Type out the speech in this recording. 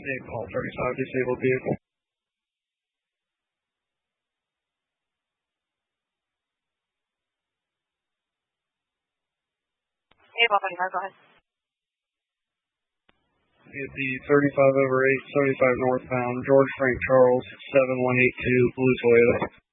Paul 35, disabled vehicle. Paul 35, go ahead. At the 35/8, 75 northbound, George Frank Charles, 7182, blue Toyota.